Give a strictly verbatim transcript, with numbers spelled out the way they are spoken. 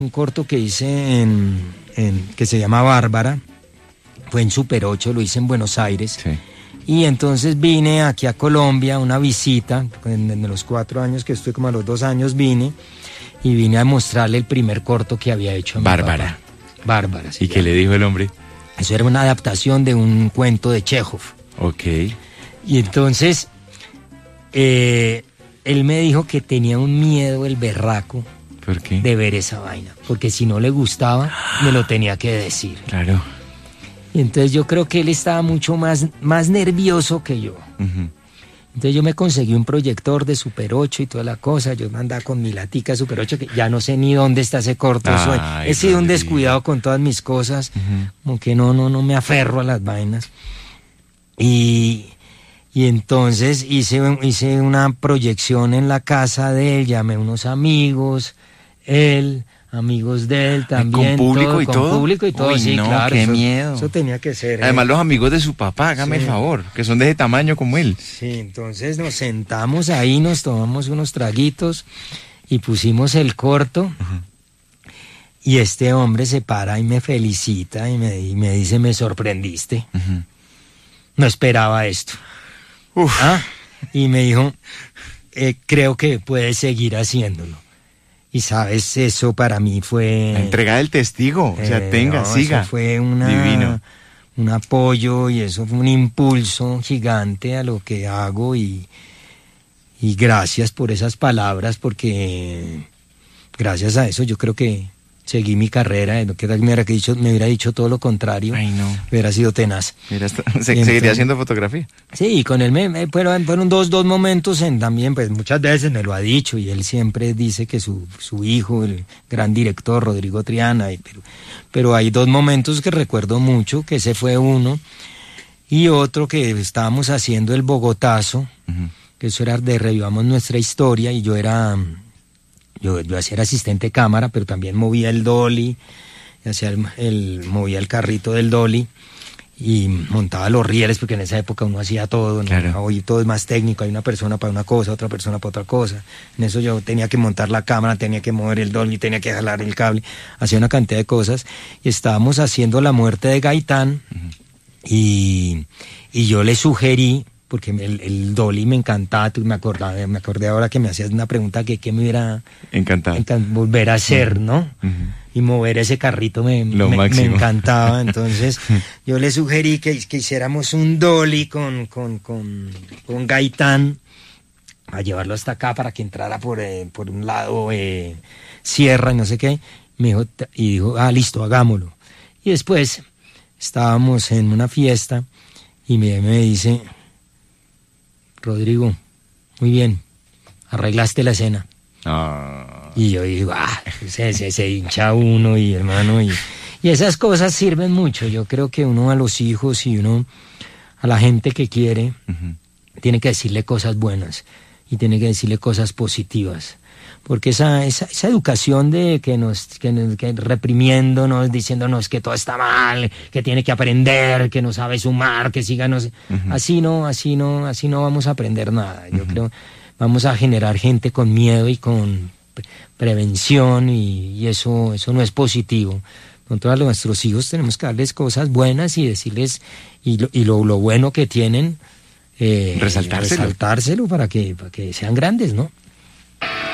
Un corto que hice en, en que se llama Bárbara, fue en Super ocho, lo hice en Buenos Aires. Sí. Y entonces vine aquí a Colombia, una visita, en, en los cuatro años que estuve, como a los dos años vine, y vine a mostrarle el primer corto que había hecho a mi Bárbara. papá. Bárbara. ¿Y qué le dijo el hombre? Eso era una adaptación de un cuento de Chekhov. Ok. Y entonces, eh, él me dijo que tenía un miedo, el berraco, ¿Por qué? de ver esa vaina, porque si no le gustaba, me lo tenía que decir. Claro. Y entonces yo creo que él estaba mucho más, más nervioso que yo. Uh-huh. Entonces yo me conseguí un proyector de Super ocho y toda la cosa, yo andaba con mi latica Super ocho, que ya no sé ni dónde está ese corto. Ay, he sido un Rodrigo. descuidado con todas mis cosas, Uh-huh. como que no, no, no me aferro a las vainas. Y... Y entonces hice, hice una proyección en la casa de él, llamé a unos amigos, él, amigos de él también. ¿Con público todo, y con todo? público y todo, Uy, sí, no, claro. qué eso, miedo. Eso tenía que ser. Además, ¿eh? los amigos de su papá, hágame Sí. el favor, que son de ese tamaño como él. Sí, entonces nos sentamos ahí, nos tomamos unos traguitos y pusimos el corto. Uh-huh. Y este hombre se para y me felicita y me, y me dice, me sorprendiste. Uh-huh. No esperaba esto. Uf. ¿Ah? Y me dijo, eh, creo que puedes seguir haciéndolo. Y sabes, eso para mí fue... La entrega del testigo, o sea, eh, tenga, no, siga. Eso fue una, Divino. un apoyo y eso fue un impulso gigante a lo que hago y, y gracias por esas palabras, porque gracias a eso yo creo que seguí mi carrera. Lo que me hubiera dicho, me hubiera dicho todo lo contrario. Ay, no. Hubiera sido tenaz. Mira, está- se- entonces- seguiría haciendo fotografía. Sí, con él me, me- fueron, fueron dos, dos momentos en también, pues muchas veces me lo ha dicho y él siempre dice que su, su hijo, el gran director Rodrigo Triana, y, pero, pero hay dos momentos que recuerdo mucho, que ese fue uno, y otro que estábamos haciendo el Bogotazo, Uh-huh. que eso era de Revivamos Nuestra Historia, y yo era, yo, yo hacía era asistente de cámara, pero también movía el dolly, y hacía el, el, movía el carrito del dolly, y montaba los rieles, porque en esa época uno hacía todo, ¿no? Claro. Hoy todo es más técnico, hay una persona para una cosa, otra persona para otra cosa. En eso yo tenía que montar la cámara, tenía que mover el dolly, tenía que jalar el cable, hacía una cantidad de cosas, y estábamos haciendo La Muerte de Gaitán, Uh-huh. y, y yo le sugerí, porque el, el dolly me encantaba, tú me acordaba, me acordé ahora que me hacías una pregunta que, que me hubiera Encantado. encan- volver a hacer, ¿no? Uh-huh. Y mover ese carrito me, Lo me, me máximo. encantaba. Entonces yo le sugerí que, que hiciéramos un dolly con, con, con, con Gaitán, a llevarlo hasta acá para que entrara por, eh, por un lado eh, sierra y no sé qué. Me dijo, t- y dijo, ah, listo, hagámoslo. Y después estábamos en una fiesta y me, me dice, Rodrigo, muy bien, arreglaste la escena. Ah. Y yo digo, ah, se, se, se hincha uno y hermano, y, y esas cosas sirven mucho. Yo creo que uno a los hijos y uno a la gente que quiere, Uh-huh. tiene que decirle cosas buenas y tiene que decirle cosas positivas. Porque esa, esa, esa educación de que nos, que nos que reprimiéndonos, diciéndonos que todo está mal, que tiene que aprender, que no sabe sumar, que siga, no sé. Uh-huh. Así no, así no, así no vamos a aprender nada. Yo Uh-huh. creo, vamos a generar gente con miedo y con pre- prevención y, y eso, eso no es positivo. Nosotros a nuestros hijos tenemos que darles cosas buenas y decirles, y lo, y lo, lo bueno que tienen, eh, Resaltárselo. resaltárselo para que, para que sean grandes, ¿no?